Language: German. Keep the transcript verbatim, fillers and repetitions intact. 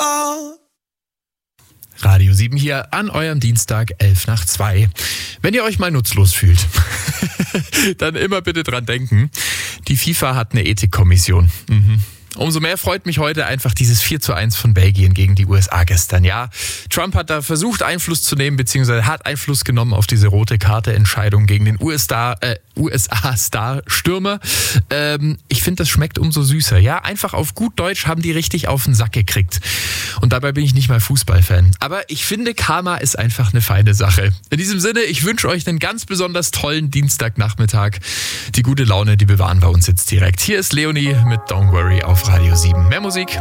Radio sieben hier an eurem Dienstag, elf nach zwei. Wenn ihr euch mal nutzlos fühlt, dann immer bitte dran denken, die FIFA hat eine Ethikkommission. Mhm. Umso mehr freut mich heute einfach dieses vier zu eins von Belgien gegen die U S A gestern. Ja, Trump hat da versucht, Einfluss zu nehmen, beziehungsweise hat Einfluss genommen auf diese rote Karte-Entscheidung gegen den U S A-Star-Stürmer. Ähm, ich finde, das schmeckt umso süßer. Ja, einfach auf gut Deutsch haben die richtig auf den Sack gekriegt. Und dabei bin ich nicht mal Fußballfan. Aber ich finde, Karma ist einfach eine feine Sache. In diesem Sinne, ich wünsche euch einen ganz besonders tollen Dienstagnachmittag. Die gute Laune, die bewahren wir uns jetzt direkt. Hier ist Leonie mit Don't Worry auf Radio sieben. Mehr Musik